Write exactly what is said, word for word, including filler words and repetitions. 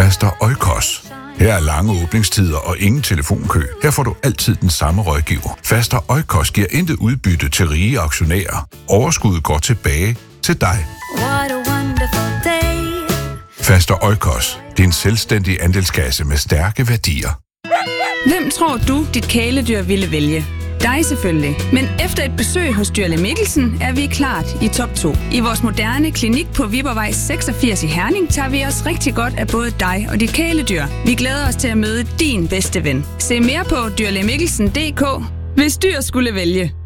Faster Oikos. Her er lange åbningstider og ingen telefonkø. Her får du altid den samme rådgiver. Faster Oikos giver intet udbytte til rige aktionærer. Overskuddet går tilbage til dig. Faster Oikos. Din selvstændige andelskasse med stærke værdier. Hvem tror du, dit kæledyr ville vælge? Dig selvfølgelig. Men efter et besøg hos Dyrlæge Mikkelsen er vi klart i top to. I vores moderne klinik på Viborgvej seksogfirs i Herning tager vi os rigtig godt af både dig og dit kæledyr. Vi glæder os til at møde din bedste ven. Se mere på dyrlæge mikkelsen punktum d k, hvis dyr skulle vælge.